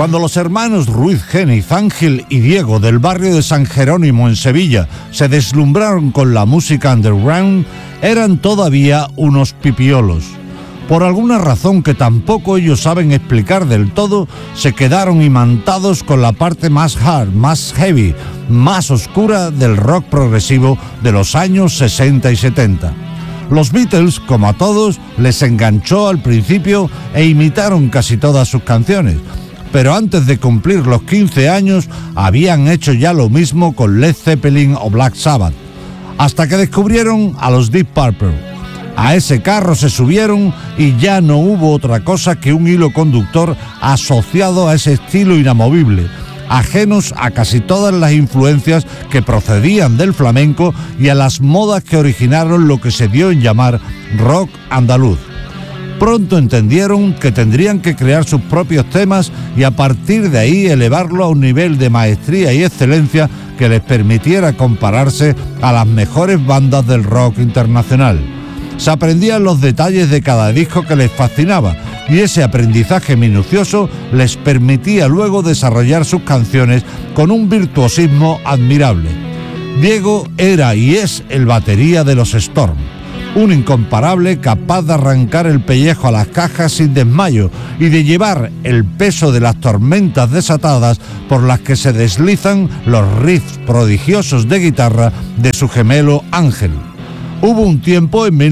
Cuando los hermanos Ruiz Géniz, Ángel y Diego del barrio de San Jerónimo en Sevilla se deslumbraron con la música underground, eran todavía unos pipiolos. Por alguna razón que tampoco ellos saben explicar del todo, se quedaron imantados con la parte más hard, más heavy, más oscura del rock progresivo de los años 60 y 70. Los Beatles, como a todos, les enganchó al principio e imitaron casi todas sus canciones. Pero antes de cumplir los 15 años, habían hecho ya lo mismo con Led Zeppelin o Black Sabbath. Hasta que descubrieron a los Deep Purple. A ese carro se subieron y ya no hubo otra cosa que un hilo conductor asociado a ese estilo inamovible, ajenos a casi todas las influencias que procedían del flamenco y a las modas que originaron lo que se dio en llamar rock andaluz. Pronto entendieron que tendrían que crear sus propios temas y a partir de ahí elevarlo a un nivel de maestría y excelencia que les permitiera compararse a las mejores bandas del rock internacional. Se aprendían los detalles de cada disco que les fascinaba y ese aprendizaje minucioso les permitía luego desarrollar sus canciones con un virtuosismo admirable. Diego era y es el batería de los Storm, un incomparable capaz de arrancar el pellejo a las cajas sin desmayo y de llevar el peso de las tormentas desatadas por las que se deslizan los riffs prodigiosos de guitarra de su gemelo Ángel. Hubo un tiempo, en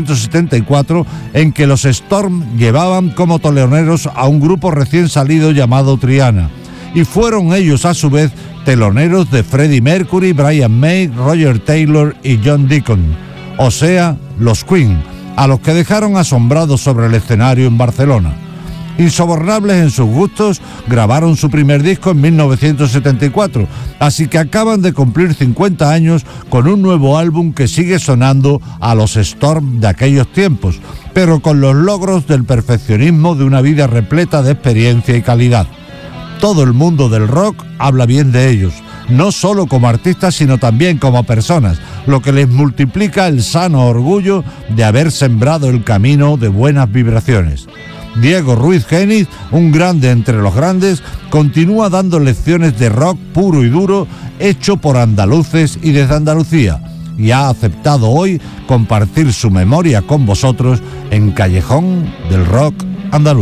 1974, en que los Storm llevaban como teloneros a un grupo recién salido llamado Triana, y fueron ellos a su vez teloneros de Freddie Mercury, Brian May, Roger Taylor y John Deacon, o sea, los Queen, a los que dejaron asombrados sobre el escenario en Barcelona. Insobornables en sus gustos, grabaron su primer disco en 1974, así que acaban de cumplir 50 años con un nuevo álbum que sigue sonando a los Storm de aquellos tiempos, pero con los logros del perfeccionismo de una vida repleta de experiencia y calidad. Todo el mundo del rock habla bien de ellos, no solo como artistas sino también como personas, lo que les multiplica el sano orgullo de haber sembrado el camino de buenas vibraciones. Diego Ruiz Géniz, un grande entre los grandes, continúa dando lecciones de rock puro y duro, hecho por andaluces y desde Andalucía, y ha aceptado hoy compartir su memoria con vosotros en Callejón del Rock Andaluz.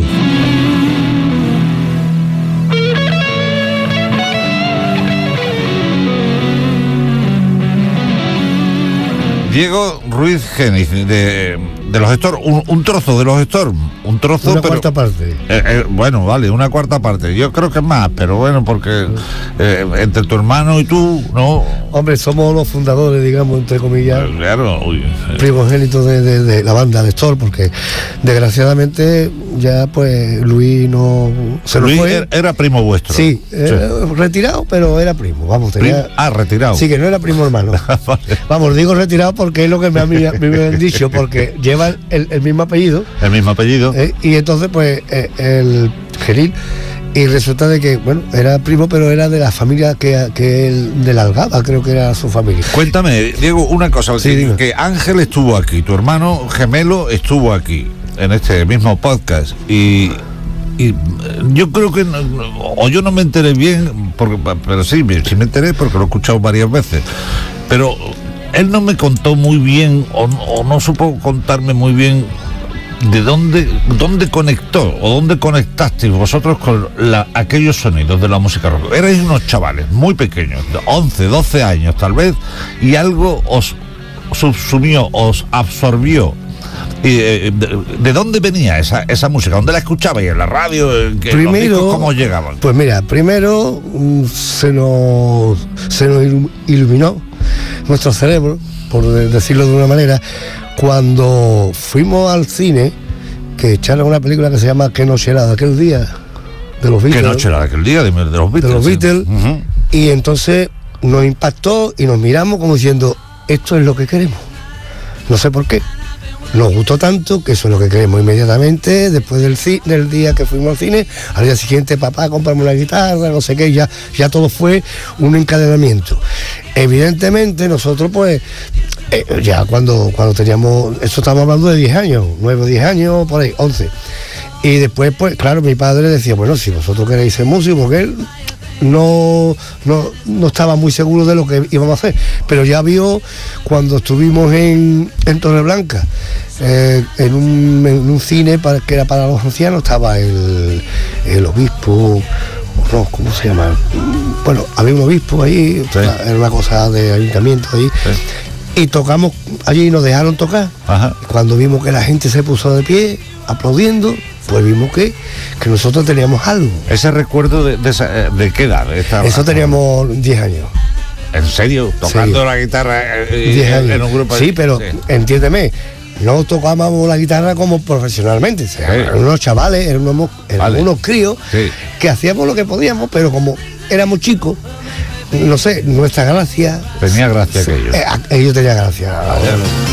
Diego Ruiz Géniz, de los Storm, un trozo de los Storm, un trozo, una cuarta parte. Bueno, vale, una cuarta parte. Yo creo que es más, pero bueno, porque entre tu hermano y tú, ¿no? Hombre, somos los fundadores, digamos, entre comillas, claro, primogénitos de la banda de Storm, porque desgraciadamente ya pues Luis no se nos fue. Luis era primo vuestro. Sí, retirado, pero era primo, vamos, tenía... retirado. Sí, que no era primo hermano. Vale. Vamos, digo retirado porque es lo que me han dicho, porque lleva el mismo apellido. El mismo apellido. Y entonces, pues, el Genil, y resulta de que, bueno, era primo, pero era de la familia que él, de la Algaba, creo que era su familia. Cuéntame, Diego, una cosa, sí, que Ángel estuvo aquí, tu hermano gemelo estuvo aquí, en este mismo podcast, y yo creo que, o yo no me enteré bien, pero sí me enteré porque lo he escuchado varias veces, pero él no me contó muy bien, o no supo contarme muy bien de dónde conectó, o dónde conectasteis vosotros con aquellos sonidos de la música rock. Erais unos chavales muy pequeños, de 11, 12 años tal vez, y algo os subsumió, os absorbió. ¿De dónde venía esa música? ¿Dónde la escuchabais? ¿En la radio? Primero, ¿cómo llegaban? Pues mira, primero se nos iluminó nuestro cerebro, por decirlo de una manera, cuando fuimos al cine, que echaron una película que se llama ¿Qué noche era de aquel día? De los Beatles. ¿Qué noche era de aquel día? De los Beatles. De los Beatles. Sí. Uh-huh. Y entonces nos impactó y nos miramos como diciendo, esto es lo que queremos. No sé por qué. Nos gustó tanto que eso es lo que queremos. Inmediatamente, después del día que fuimos al cine, al día siguiente, papá, compramos una guitarra, no sé qué, ya todo fue un encadenamiento. Evidentemente, nosotros pues, ya cuando teníamos, esto estamos hablando de 10 años, 9 o 10 años, por ahí, 11. Y después, pues claro, mi padre decía, bueno, si vosotros queréis ser músicos, porque él no estaba muy seguro de lo que íbamos a hacer, pero ya vio cuando estuvimos en Torreblanca, en un cine que era para los ancianos, estaba el obispo, no, ¿cómo se llama? Bueno, había un obispo ahí, sí. Era una cosa de ayuntamiento ahí, sí. Y tocamos allí y nos dejaron tocar. Ajá. Cuando vimos que la gente se puso de pie, aplaudiendo, pues vimos que nosotros teníamos algo. ¿Ese recuerdo de qué edad? Eso teníamos 10 años. ¿En serio? ¿Tocando la guitarra 10 años. En un grupo? Sí, pero entiéndeme, no tocábamos la guitarra como profesionalmente. O sea, eran unos chavales, eran unos críos, sí. Que hacíamos lo que podíamos, pero como éramos chicos, no sé, nuestra gracia... Tenía gracia aquello. Ellos tenían gracia.